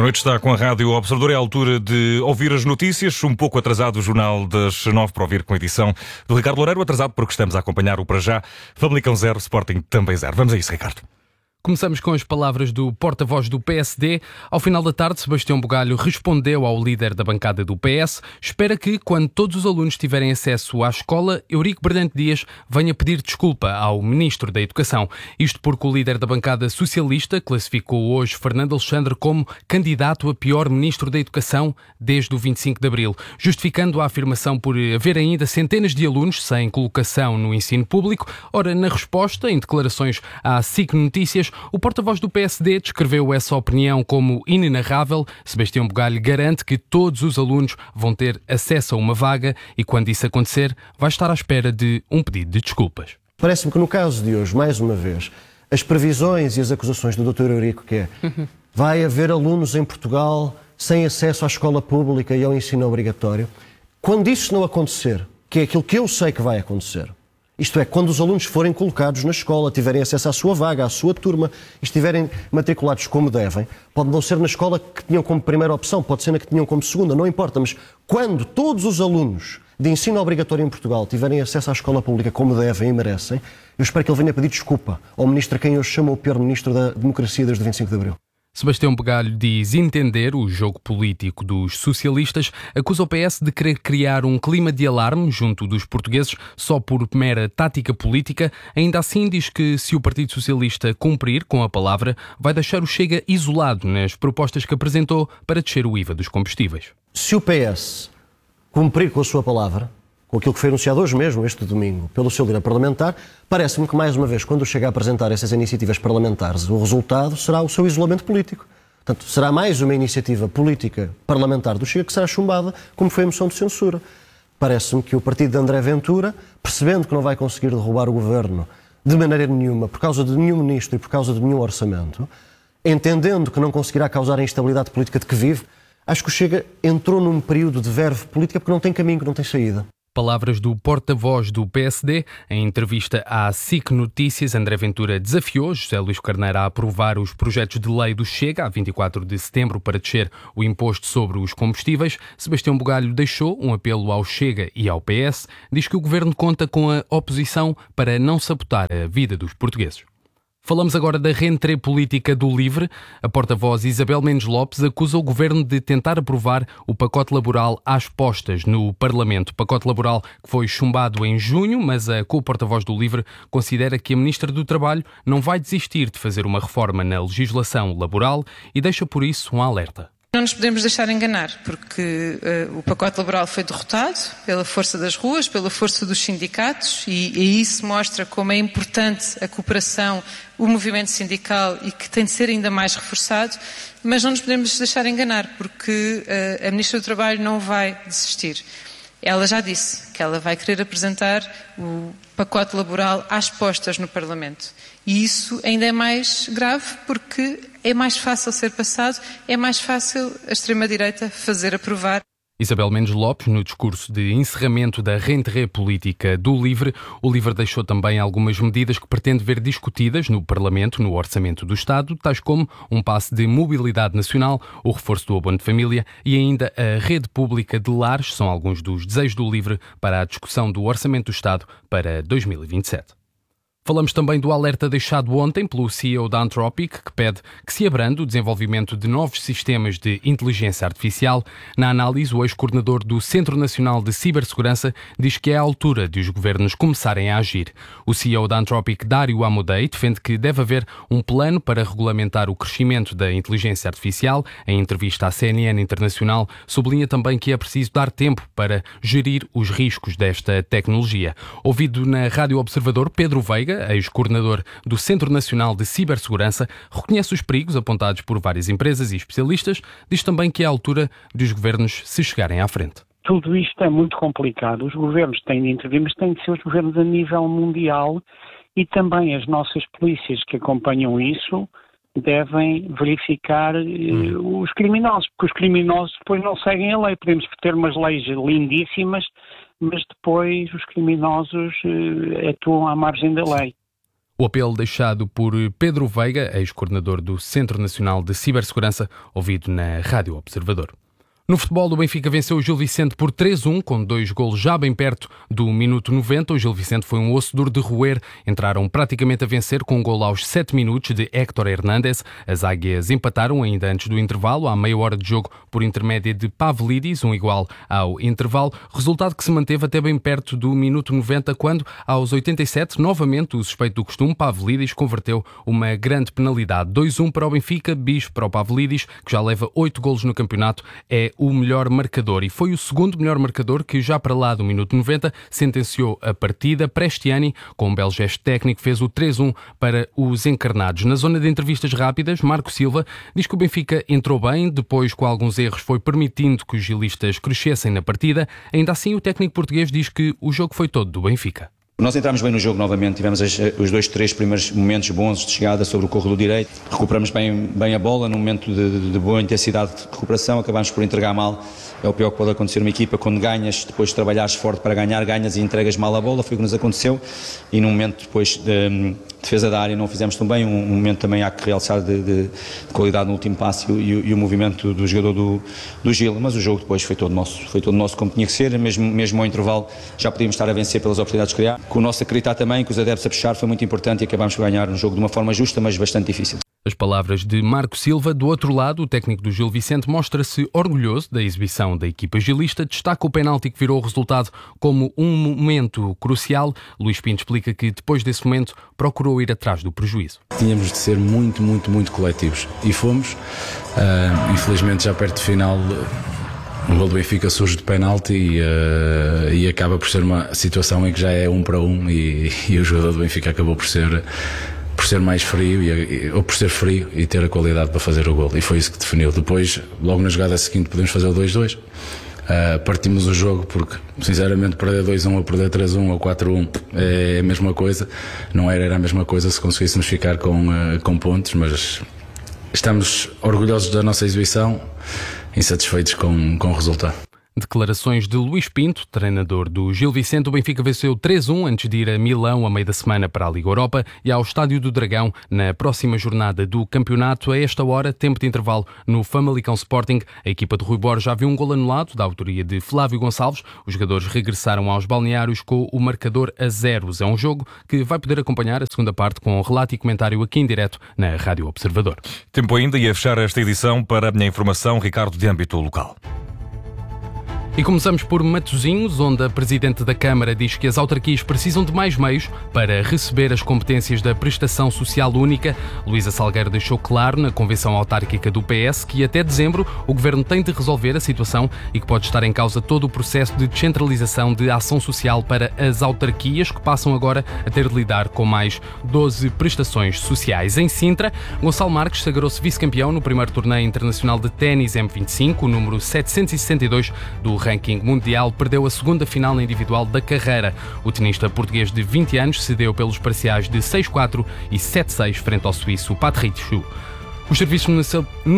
Boa noite, está com a Rádio Observador. É a altura de ouvir as notícias. Um pouco atrasado o Jornal das 9 para ouvir com a edição do Ricardo Loureiro. Atrasado porque estamos a acompanhar o para já Famalicão 0, Sporting também 0. Vamos a isso, Ricardo. Começamos com as palavras do porta-voz do PSD. Ao final da tarde, Sebastião Bugalho respondeu ao líder da bancada do PS. Espera que, quando todos os alunos tiverem acesso à escola, Eurico Brilhante Dias venha pedir desculpa ao Ministro da Educação. Isto porque o líder da bancada socialista classificou hoje Fernando Alexandre como candidato a pior Ministro da Educação desde o 25 de Abril, justificando a afirmação por haver ainda centenas de alunos sem colocação no ensino público. Ora, na resposta, em declarações à SIC Notícias, o porta-voz do PSD descreveu essa opinião como inenarrável. Sebastião Bugalho garante que todos os alunos vão ter acesso a uma vaga e, quando isso acontecer, vai estar à espera de um pedido de desculpas. Parece-me que no caso de hoje, mais uma vez, as previsões e as acusações do Dr. Eurico, que é vai haver alunos em Portugal sem acesso à escola pública e ao ensino obrigatório, quando isso não acontecer, que é aquilo que eu sei que vai acontecer, isto é, quando os alunos forem colocados na escola, tiverem acesso à sua vaga, à sua turma, e estiverem matriculados como devem, pode não ser na escola que tinham como primeira opção, pode ser na que tinham como segunda, não importa, mas quando todos os alunos de ensino obrigatório em Portugal tiverem acesso à escola pública como devem e merecem, eu espero que ele venha pedir desculpa ao ministro a quem hoje chama o pior ministro da democracia desde o 25 de Abril. Sebastião Bugalho diz entender o jogo político dos socialistas, acusa o PS de querer criar um clima de alarme junto dos portugueses só por mera tática política. Ainda assim diz que se o Partido Socialista cumprir com a palavra, vai deixar o Chega isolado nas propostas que apresentou para descer o IVA dos combustíveis. Se o PS cumprir com a sua palavra, com aquilo que foi anunciado hoje mesmo, este domingo, pelo seu líder parlamentar, parece-me que, mais uma vez, quando chega a apresentar essas iniciativas parlamentares, o resultado será o seu isolamento político. Portanto, será mais uma iniciativa política parlamentar do Chega que será chumbada, como foi a moção de censura. Parece-me que o partido de André Ventura, percebendo que não vai conseguir derrubar o governo de maneira nenhuma, por causa de nenhum ministro e por causa de nenhum orçamento, entendendo que não conseguirá causar a instabilidade política de que vive, acho que o Chega entrou num período de verve política porque não tem caminho, não tem saída. Palavras do porta-voz do PSD. Em entrevista à SIC Notícias, André Ventura desafiou José Luís Carneiro a aprovar os projetos de lei do Chega a 24 de setembro para descer o imposto sobre os combustíveis. Sebastião Bugalho deixou um apelo ao Chega e ao PS. Diz que o governo conta com a oposição para não sabotar a vida dos portugueses. Falamos agora da rentrée política do LIVRE. A porta-voz Isabel Mendes Lopes acusa o governo de tentar aprovar o pacote laboral às postas no Parlamento. Pacote laboral que foi chumbado em junho, mas a co-porta-voz do LIVRE considera que a Ministra do Trabalho não vai desistir de fazer uma reforma na legislação laboral e deixa por isso um alerta. Não nos podemos deixar enganar, porque o pacote laboral foi derrotado pela força das ruas, pela força dos sindicatos, e isso mostra como é importante a cooperação, o movimento sindical, e que tem de ser ainda mais reforçado, mas não nos podemos deixar enganar, porque a Ministra do Trabalho não vai desistir. Ela já disse que ela vai querer apresentar o pacote laboral às postas no Parlamento. E isso ainda é mais grave porque é mais fácil ser passado, é mais fácil a extrema-direita fazer aprovar. Isabel Mendes Lopes, no discurso de encerramento da rentrée política do LIVRE, o LIVRE deixou também algumas medidas que pretende ver discutidas no Parlamento, no Orçamento do Estado, tais como um passe de mobilidade nacional, o reforço do abono de família e ainda a rede pública de lares, são alguns dos desejos do LIVRE para a discussão do Orçamento do Estado para 2027. Falamos também do alerta deixado ontem pelo CEO da Anthropic, que pede que se abrande o desenvolvimento de novos sistemas de inteligência artificial. Na análise, o ex-coordenador do Centro Nacional de Cibersegurança diz que é a altura de os governos começarem a agir. O CEO da Anthropic, Dário Amodei, defende que deve haver um plano para regulamentar o crescimento da inteligência artificial. Em entrevista à CNN Internacional, sublinha também que é preciso dar tempo para gerir os riscos desta tecnologia. Ouvido na Rádio Observador, Pedro Veiga, ex-coordenador do Centro Nacional de Cibersegurança, reconhece os perigos apontados por várias empresas e especialistas, diz também que é a altura de os governos se chegarem à frente. Tudo isto é muito complicado. Os governos têm de intervir, mas têm de ser os governos a nível mundial e também as nossas polícias que acompanham isso devem verificar os criminosos, porque os criminosos depois não seguem a lei. Podemos ter umas leis lindíssimas, mas depois os criminosos atuam à margem da lei. O apelo deixado por Pedro Veiga, ex-coordenador do Centro Nacional de Cibersegurança, ouvido na Rádio Observador. No futebol, o Benfica venceu o Gil Vicente por 3-1, com 2 golos já bem perto do minuto 90. O Gil Vicente foi um osso duro de roer. Entraram praticamente a vencer com um golo aos 7 minutos de Héctor Hernández. As águias empataram ainda antes do intervalo, à meia hora de jogo, por intermédio de Pavlidis, um igual ao intervalo. Resultado que se manteve até bem perto do minuto 90, quando, aos 87, novamente o suspeito do costume, Pavlidis, converteu uma grande penalidade. 2-1 para o Benfica, bis para o Pavlidis, que já leva 8 golos no campeonato, é o melhor marcador, e foi o segundo melhor marcador que, já para lá do minuto 90, sentenciou a partida. Prestiani, com um belo gesto técnico, fez o 3-1 para os encarnados. Na zona de entrevistas rápidas, Marco Silva diz que o Benfica entrou bem, depois, com alguns erros, foi permitindo que os gilistas crescessem na partida. Ainda assim, o técnico português diz que o jogo foi todo do Benfica. Nós entramos bem no jogo novamente, tivemos os 2, 3 primeiros momentos bons de chegada sobre o corredor direito, recuperamos bem a bola num momento de boa intensidade de recuperação, acabámos por entregar mal. É o pior que pode acontecer numa equipa: quando ganhas, depois de trabalhares forte para ganhar, ganhas e entregas mal a bola. Foi o que nos aconteceu, e num momento depois de defesa da área não fizemos tão bem. Um momento também há que realçar de qualidade no último passe e o movimento do jogador do Gil, mas o jogo depois foi todo nosso como tinha que ser. Mesmo ao intervalo já podíamos estar a vencer pelas oportunidades que criar. Com o nosso acreditar também, com os adeptos a puxar, foi muito importante, e acabámos por ganhar um jogo de uma forma justa, mas bastante difícil. As palavras de Marco Silva. Do outro lado, o técnico do Gil Vicente mostra-se orgulhoso da exibição da equipa gilista, destaca o penalti que virou o resultado como um momento crucial. Luís Pinto explica que, depois desse momento, procurou ir atrás do prejuízo. Tínhamos de ser muito coletivos, e fomos. Infelizmente, já perto do final, o gol do Benfica surge de penalti e acaba por ser uma situação em que já é 1 para 1, e o jogador do Benfica acabou por ser mais frio, ou por ser frio e ter a qualidade para fazer o gol, e foi isso que definiu. Depois, logo na jogada seguinte, podemos fazer o 2-2. Partimos o jogo, porque sinceramente perder 2-1 ou perder 3-1 ou 4-1 é a mesma coisa. Não era a mesma coisa se conseguíssemos ficar com pontos, mas estamos orgulhosos da nossa exibição, insatisfeitos com o resultado. Declarações de Luís Pinto, treinador do Gil Vicente. O Benfica venceu 3-1 antes de ir a Milão a meio da semana para a Liga Europa e ao Estádio do Dragão na próxima jornada do campeonato. A esta hora, tempo de intervalo no Famalicão Sporting. A equipa de Rui Borges já viu um gol anulado da autoria de Flávio Gonçalves. Os jogadores regressaram aos balneários com o marcador a 0. É um jogo que vai poder acompanhar a segunda parte com relato e comentário aqui em direto na Rádio Observador. Tempo ainda, e a fechar esta edição, para a minha informação, Ricardo, de âmbito local. E começamos por Matosinhos, onde a Presidente da Câmara diz que as autarquias precisam de mais meios para receber as competências da Prestação Social Única. Luísa Salgueiro deixou claro na Convenção Autárquica do PS que até dezembro o Governo tem de resolver a situação e que pode estar em causa todo o processo de descentralização de ação social para as autarquias, que passam agora a ter de lidar com mais 12 prestações sociais. Em Sintra, Gonçalo Marques sagrou-se vice-campeão no primeiro torneio internacional de ténis M25, o número 762 do ranking mundial. Perdeu a segunda final na individual da carreira. O tenista português de 20 anos cedeu pelos parciais de 6-4 e 7-6 frente ao suíço Patrick Schuh. Os serviços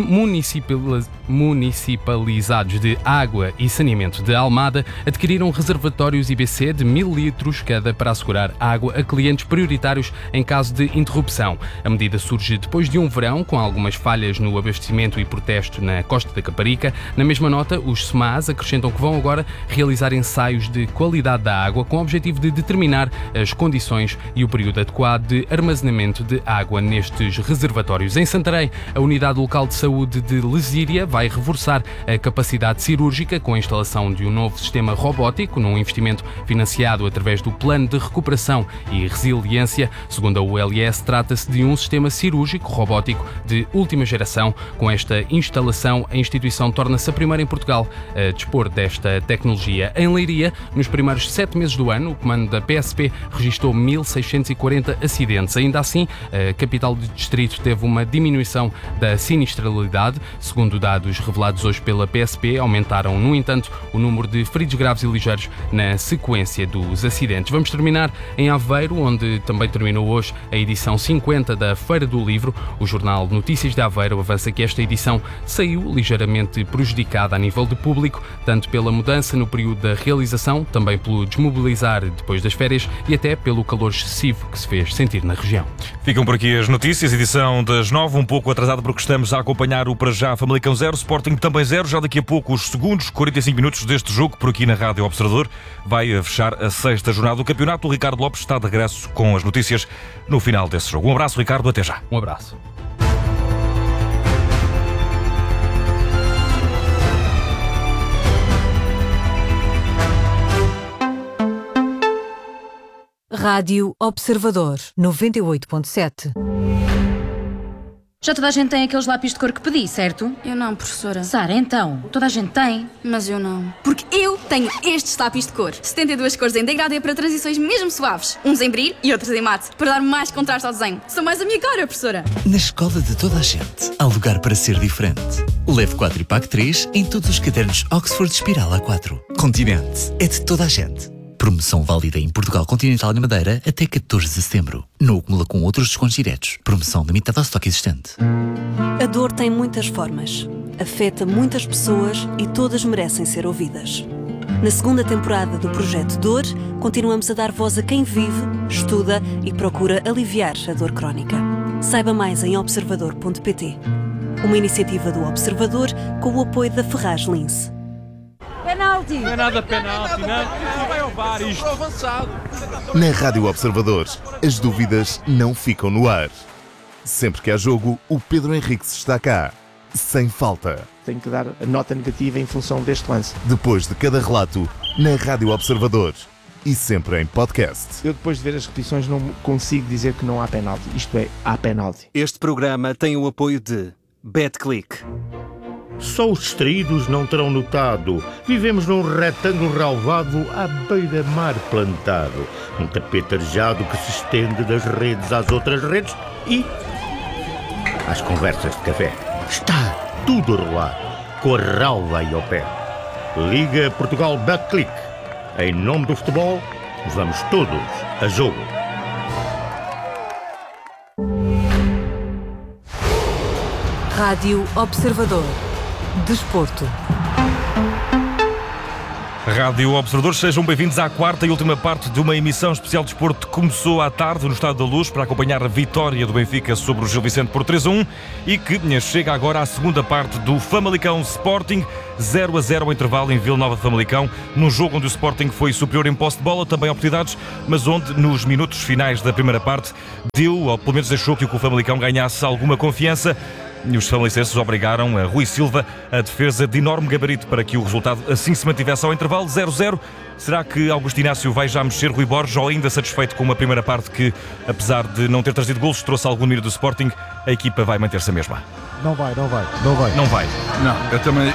municipalizados de água e saneamento de Almada adquiriram reservatórios IBC de 1000 litros cada para assegurar água a clientes prioritários em caso de interrupção. A medida surge depois de um verão com algumas falhas no abastecimento e protesto na Costa da Caparica. Na mesma nota, os SMAs acrescentam que vão agora realizar ensaios de qualidade da água com o objetivo de determinar as condições e o período adequado de armazenamento de água nestes reservatórios. Em Santarém, a Unidade Local de Saúde de Lesíria vai reforçar a capacidade cirúrgica com a instalação de um novo sistema robótico, num investimento financiado através do Plano de Recuperação e Resiliência. Segundo a ULS, trata-se de um sistema cirúrgico robótico de última geração. Com esta instalação, a instituição torna-se a primeira em Portugal a dispor desta tecnologia. Em Leiria, nos primeiros 7 meses do ano, o comando da PSP registrou 1.640 acidentes. Ainda assim, a capital do distrito teve uma diminuição da sinistralidade. Segundo dados dados revelados hoje pela PSP aumentaram, no entanto, o número de feridos graves e ligeiros na sequência dos acidentes. Vamos terminar em Aveiro, onde também terminou hoje a edição 50 da Feira do Livro. O jornal Notícias de Aveiro avança que esta edição saiu ligeiramente prejudicada a nível de público, tanto pela mudança no período da realização, também pelo desmobilizar depois das férias e até pelo calor excessivo que se fez sentir na região. Ficam por aqui as notícias, edição das 9, um pouco atrasado porque estamos a acompanhar o para já Famalicão 0, Sporting também 0. Já daqui a pouco os segundos, 45 minutos deste jogo por aqui na Rádio Observador. Vai fechar a 6ª jornada do campeonato. O Ricardo Lopes está de regresso com as notícias no final desse jogo. Um abraço, Ricardo, até já. Um abraço. Rádio Observador 98.7. Já toda a gente tem aqueles lápis de cor que pedi, certo? Eu não, professora. Sara, então, toda a gente tem. Mas eu não. Porque eu tenho estes lápis de cor. 72 cores em degradê para transições mesmo suaves. Uns em brilho e outros em mate, para dar mais contraste ao desenho. São mais a minha cara, professora. Na escola de toda a gente, há lugar para ser diferente. Leve 4 e pague 3 em todos os cadernos Oxford Espiral A4. Continente é de toda a gente. Promoção válida em Portugal Continental e Madeira até 14 de setembro. Não acumula com outros descontos diretos. Promoção limitada ao estoque existente. A dor tem muitas formas. Afeta muitas pessoas e todas merecem ser ouvidas. Na 2ª temporada do Projeto Dor, continuamos a dar voz a quem vive, estuda e procura aliviar a dor crónica. Saiba mais em observador.pt. Uma iniciativa do Observador com o apoio da Ferraz Lince. Penalti! Não é nada penalti, não vai ao VAR isto. Avançado. Na Rádio Observador, as dúvidas não ficam no ar. Sempre que há jogo, o Pedro Henriques está cá, sem falta. Tenho que dar a nota negativa em função deste lance. Depois de cada relato, na Rádio Observador e sempre em podcast. Eu depois de ver as repetições não consigo dizer que não há penalti. Isto é, há penalti. Este programa tem o apoio de BetClick. Só os distraídos não terão notado. Vivemos num retângulo relvado à beira-mar plantado. Um tapete arejado que se estende das redes às outras redes e às conversas de café. Está tudo a rolar, com a relva aí ao pé. Liga Portugal BetClick. Em nome do futebol, vamos todos a jogo. Rádio Observador. Desporto. Rádio Observador, sejam bem-vindos à 4ª e última parte de uma emissão especial de desporto que começou à tarde no Estádio da Luz para acompanhar a vitória do Benfica sobre o Gil Vicente por 3-1 e que chega agora à 2ª parte do Famalicão Sporting, 0-0 ao intervalo em Vila Nova de Famalicão, num jogo onde o Sporting foi superior em posse de bola, também oportunidades, mas onde nos minutos finais da primeira parte deu, ou pelo menos deixou que o Famalicão ganhasse alguma confiança. E os famalicenses obrigaram a Rui Silva a defesa de enorme gabarito para que o resultado assim se mantivesse ao intervalo 0-0. Será que Augusto Inácio vai já mexer Rui Borges ou ainda satisfeito com uma primeira parte que, apesar de não ter trazido golos, trouxe algum domínio do Sporting, a equipa vai manter-se a mesma? Não vai. Não vai? Não, eu também...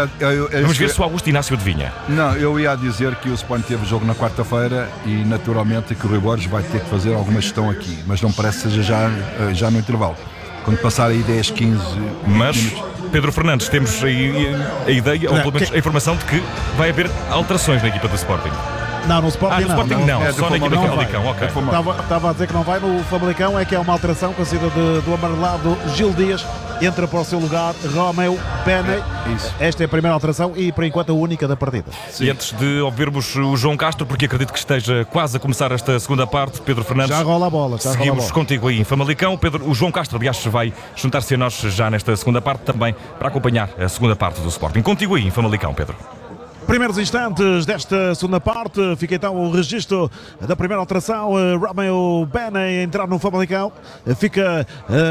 Vamos ver se o Augusto Inácio adivinha. Não, eu ia dizer que o Sporting teve jogo na quarta-feira e naturalmente que o Rui Borges vai ter que fazer alguma gestão aqui, mas não parece que seja já no intervalo. Quando passar aí 10, 15 Mas, minutos. Pedro Fernandes, temos aí a ideia, ou pelo menos a informação de que vai haver alterações na equipa do Sporting. Não, no Sporting no Sporting não. Só na equipa do Famalicão, ok. Estava a dizer que não vai, no Famalicão é que é uma alteração com a saída do amarelado Gil Dias, entra para o seu lugar Romeu Penny. Esta é a primeira alteração e por enquanto a única da partida. E antes de ouvirmos o João Castro, porque acredito que esteja quase a começar esta 2ª parte, Pedro Fernandes, já rola a bola. Seguimos contigo aí em Famalicão. Pedro, o João Castro, aliás, vai juntar-se a nós já nesta 2ª parte também para acompanhar a 2ª parte do Sporting. Contigo aí em Famalicão, Pedro. Primeiros instantes desta 2ª parte, fica então o registro da primeira alteração. Romeu Penny a entrar no Famalicão, fica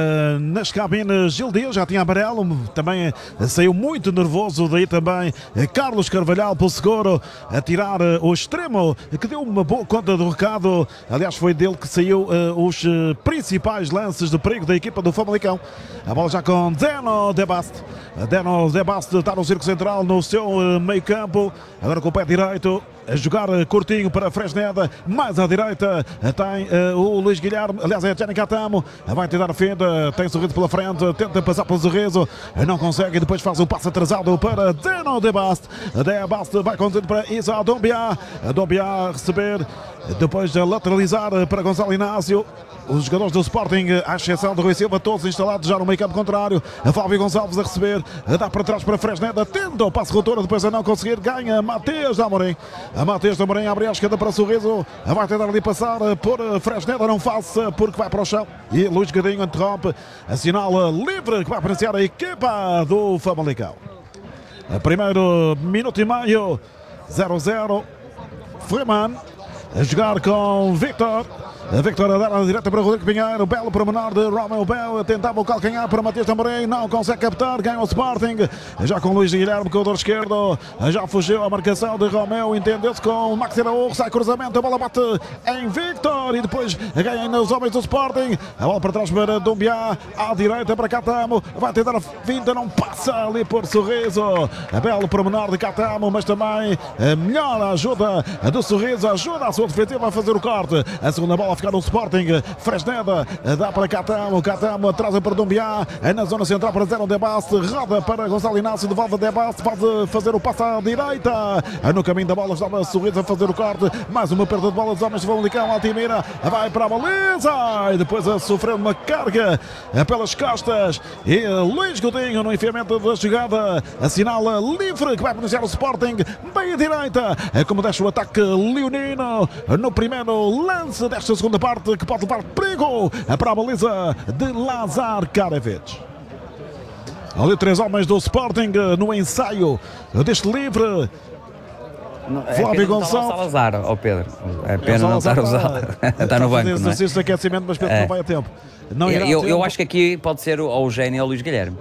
nas cabines Gil Dias, já tinha amarelo, também saiu muito nervoso, daí também Carlos Carvalhal pelo seguro a tirar o extremo, que deu uma boa conta do recado, aliás foi dele que saiu os principais lances de perigo da equipa do Famalicão. A bola já com Zeno De Bast. Zeno De Bast está no círculo central, no seu meio campo. Agora com o pé direito, a jogar curtinho para Fresneda, mais à direita tem o Luís Guilherme, aliás é Jenny Catamo, vai tentar a fenda, tem Sorriso pela frente, tenta passar pelo Sorriso, não consegue, depois faz um passo atrasado para Deno De Bast vai conduzir para Isa Dombia a receber, depois de lateralizar para Gonçalo Inácio. Os jogadores do Sporting, à exceção de Rui Silva, todos instalados já no meio campo contrário. A Flávio Gonçalves a receber, dá para trás para Fresneda, tenta o passe ruptura, depois a não conseguir, ganha Mateus Amorim. A Mateus Amorim abre a esquerda para Sorriso, vai tentar ali passar por Fresneda, não faça porque vai para o chão. E Luís Godinho interrompe, assinala livre que vai apreciar a equipa do Famalicão. Primeiro minuto e meio, 0-0. Freeman a jogar com Victor. A Victor a dar a direta para Rodrigo Pinheiro. Belo promenor de Romeu Bell. Tentava o calcanhar para Matias Tamborém. Não consegue captar. Ganha o Sporting. Já com Luís Guilherme, corredor esquerdo. Já fugiu a marcação de Romeu. Entendeu-se com Max Araújo. Sai cruzamento. A bola bate em Victor. E depois ganha ainda os homens do Sporting. A bola para trás para Dumbiá. À direita para Catamo. Vai tentar a finta. Não passa ali por Sorriso. A belo promenor de Catamo. Mas também a melhor ajuda do Sorriso. Ajuda a sua defensiva a fazer o corte. A segunda bola ficar no Sporting. Fresneda dá para Catamo. Catamo atrasa para Dumbiá. Na zona central para Zero De Bast. Roda para Gonçalo Inácio. Devolve De Bast. Pode fazer o passo à direita. No caminho da bola estava Sorriso a fazer o corte. Mais uma perda de bola dos homens de Famalicão. Altimira vai para a baliza. E depois a sofrer uma carga pelas costas. E Luís Godinho no enfiamento da jogada assinala livre que vai beneficiar o Sporting. Bem à direita. Como deixa o ataque leonino no primeiro lance desta segunda parte que pode levar perigo para a baliza de Lazar Karevic. Ali 3 homens do Sporting no ensaio deste livre. Flávio Gonçalves. Salazar, ao Pedro. É pena não estar a usar. Está no banco. Exercício de aquecimento, mas Pedro não vai a tempo. Não eu acho que aqui pode ser ou o Jenny ou o Luís Guilherme.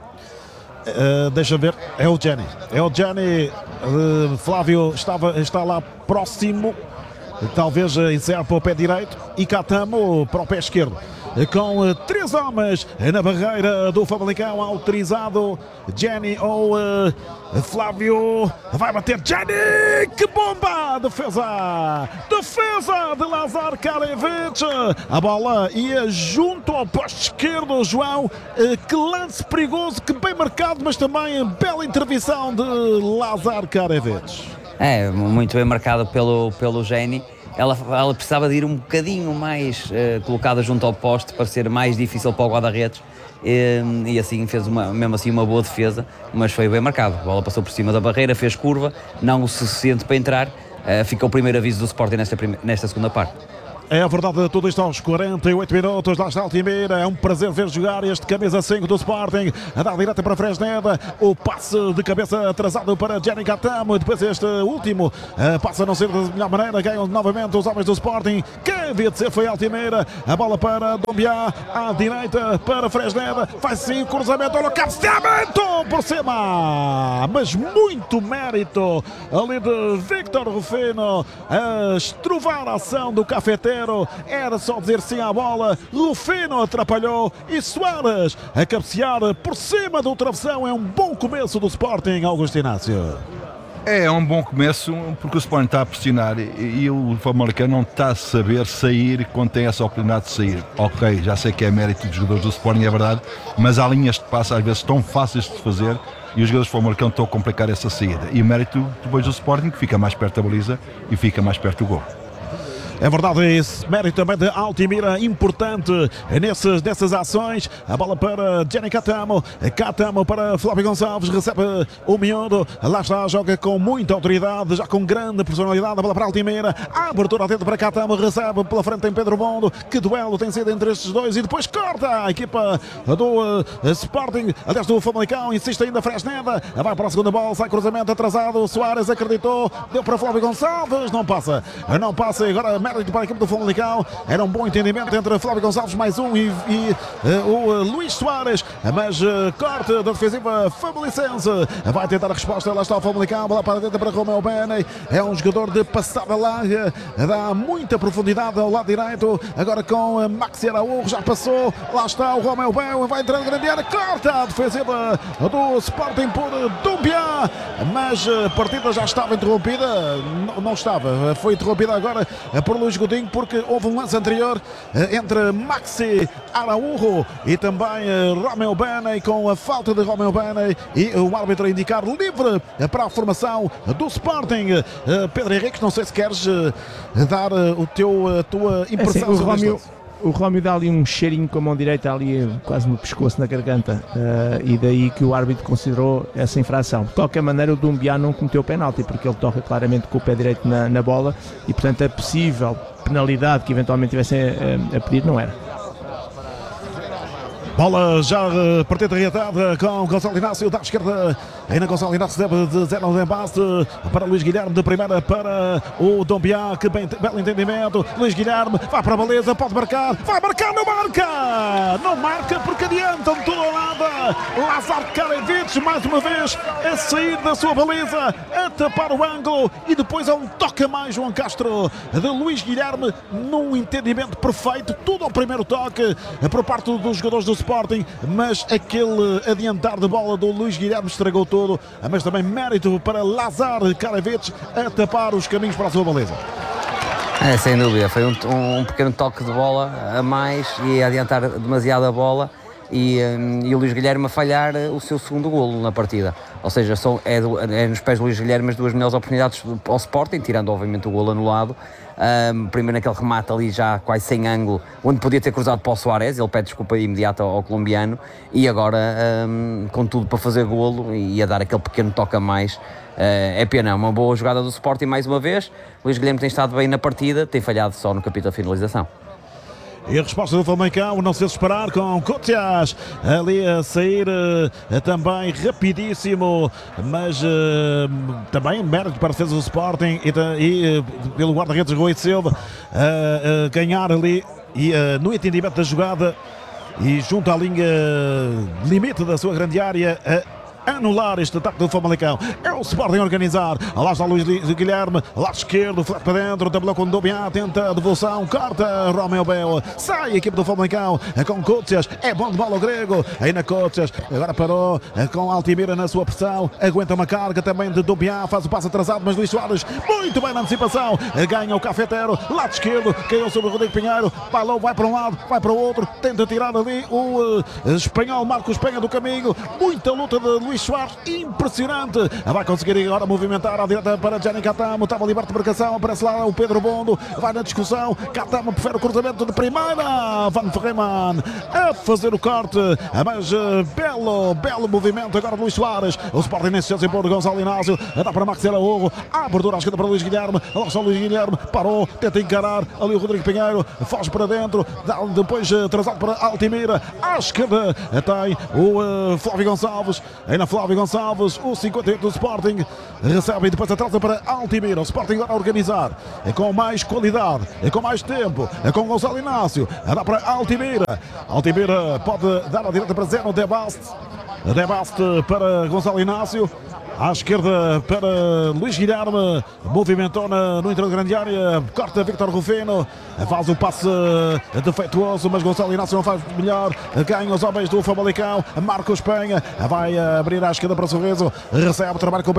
Deixa ver, é o Jenny. Flávio está lá próximo, talvez ensaiar para o pé direito, e Catamo para o pé esquerdo. Com 3 homens na barreira do Famalicão, autorizado Jenny ou Flávio. Vai bater Jenny, que bomba! Defesa de Lazar Karevic. A bola ia junto ao poste esquerdo, João. Que lance perigoso, que bem marcado, mas também bela intervenção de Lazar Karevic. É, muito bem marcado pelo Jenny. Ela precisava de ir um bocadinho mais colocada junto ao poste para ser mais difícil para o guarda-redes e assim fez mesmo assim uma boa defesa, mas foi bem marcado. A bola passou por cima da barreira, fez curva, não o suficiente para entrar. Fica o primeiro aviso do Sporting nesta segunda parte. É a verdade, tudo isto aos 48 minutos. Lá está Altimira. É um prazer ver jogar este camisa 5 do Sporting. A dar direto para Fresneda. O passe de cabeça atrasado para Jenny Catamo. Depois este último passa a não ser da melhor maneira. Ganham novamente os homens do Sporting. Quem devia ser foi Altimira. A bola para Dumbiá. À direita para Fresneda. Faz sim o cruzamento. Olha o cabeceamento por cima. Mas muito mérito ali de Victor Rufino. A estrovar a ação do cafeteiro. Era só dizer sim à bola. Rufino atrapalhou e Soares a cabecear por cima do travessão. É um bom começo do Sporting, Augusto Inácio. É um bom começo porque o Sporting está a pressionar e o Famalicão não está a saber sair quando tem essa oportunidade de sair. Ok, já sei que é mérito dos jogadores do Sporting, é verdade, mas há linhas de passe às vezes tão fáceis de fazer e os jogadores do Famalicão estão a complicar essa saída. E o mérito depois do Sporting, que fica mais perto da baliza e fica mais perto do gol. É verdade, esse mérito também de Altimira, importante nessas ações. A bola para Jenny Catamo. Catamo para Flávio Gonçalves, recebe o miúdo. Lá está, joga com muita autoridade, já com grande personalidade. A bola para Altimira. A abertura atenta para Catamo, recebe pela frente em Pedro Bondo. Que duelo tem sido entre estes dois e depois corta a equipa do Sporting. Aliás, do Famalicão, insiste ainda Fresneda. Vai para a segunda bola, sai cruzamento atrasado. Soares acreditou, deu para Flávio Gonçalves. Não passa e agora mérito para a equipe do Famalicão. Era um bom entendimento entre Flávio Gonçalves mais um e o Luís Soares, mas corte da defensiva famalicense. Vai tentar a resposta, lá está o Famalicão, bola para dentro para Romeu Bene. É um jogador de passada larga, dá muita profundidade ao lado direito. Agora com Maxi Araújo, já passou, lá está o Romeu Bene, vai entrar na grande área, corta a defensiva do Sporting por Doumbia, mas a partida já estava interrompida, não estava, foi interrompida agora por Luís Godinho, porque houve um lance anterior entre Maxi Araújo e também Romeu Bene, com a falta de Romeu Bene e o árbitro a indicar livre para a formação do Sporting. Pedro Henrique, não sei se queres dar a tua impressão sobre isto. O Rómio dá ali um cheirinho com a mão direita ali quase no pescoço, na garganta, e daí que o árbitro considerou essa infração. De qualquer maneira, o Doumbia não cometeu penalti, porque ele toca claramente com o pé direito na bola e, portanto, a possível penalidade que eventualmente tivessem a pedir não era. Bola já partida reatada com Gonçalo Inácio da esquerda. Ainda Gonçalo Inácio deve de zero de embate para Luís Guilherme, de primeira para o Doumbia, que bem, belo entendimento. Luís Guilherme vai para a baliza, pode marcar, vai marcar, não marca! Não marca porque adiantam tudo ou nada. Lázaro Karavic, mais uma vez, a sair da sua baliza, a tapar o ângulo e depois há um toque a mais, João Castro, de Luís Guilherme, num entendimento perfeito, tudo ao primeiro toque por parte dos jogadores do Sporting, mas aquele adiantar de bola do Luís Guilherme estragou tudo, mas também mérito para Lázaro Karavic a tapar os caminhos para a sua baliza. Sem dúvida, foi um pequeno toque de bola a mais e a adiantar demasiado a bola e o Luís Guilherme a falhar o seu segundo golo na partida. Ou seja, é nos pés do Luís Guilherme as duas melhores oportunidades ao Sporting, tirando obviamente o golo anulado. Primeiro naquele remate ali já quase sem ângulo, onde podia ter cruzado para o Soares, ele pede desculpa imediata ao colombiano, e agora com tudo para fazer golo e a dar aquele pequeno toque a mais. É pena, uma boa jogada do Sporting mais uma vez. Luís Guilherme tem estado bem na partida, tem falhado só no capítulo da finalização. E a resposta do Famalicão não se fez esperar, com Cutias ali a sair também rapidíssimo, mas também mérito para a defesa do Sporting e pelo guarda-redes Rui Silva ganhar ali e no entendimento da jogada e junto à linha limite da sua grande área anular este ataque do Famalicão. É o Sporting a organizar. Lá está Luís Guilherme, lado esquerdo, flat para dentro, tabelou com Doumbia, tenta a devolução, corta Romeu Bene, sai a equipe do Famalicão com Cutias, é bom de bola o grego, aí na Cutias, agora parou com Altimira na sua pressão, aguenta uma carga também de Doumbia, faz o passo atrasado, mas Luís Soares muito bem na antecipação, ganha o cafeteiro, lado esquerdo, caiu sobre o Rodrigo Pinheiro, balão vai para um lado, vai para o outro, tenta tirar ali o espanhol Marcos Penha do caminho, muita luta de Luís Soares, impressionante, vai conseguir agora movimentar à direita para Gianni Catamo, estava liberto de marcação, aparece lá o Pedro Bondo, vai na discussão, Catamo prefere o cruzamento de primeira, Van Ferreman a fazer o corte, mas belo movimento agora de Luís Soares, o Sporting nesse chance por Gonçalo Inácio, dá para Maxi Araújo, a abertura à esquerda para Luís Guilherme, lá está o Luís Guilherme, parou, tenta encarar ali o Rodrigo Pinheiro, foge para dentro, depois atrasado para Altimira, à esquerda tem o Flávio Gonçalves, aí na Flávio Gonçalves, o 58 do Sporting, recebe e depois atrasa para Altimira. O Sporting agora a organizar, é com mais qualidade, é com mais tempo, é com Gonçalo Inácio, dá para Altimira. Altimira pode dar a direita para Zeno De Baste para Gonçalo Inácio. À esquerda para Luís Guilherme, movimentou no interior da grande área, corta Victor Rufino, faz o passe defeituoso, mas Gonçalo Inácio não faz melhor, ganha os homens do Famalicão, Marcos Penha, vai abrir à esquerda para o Sorriso, recebe o trabalho com o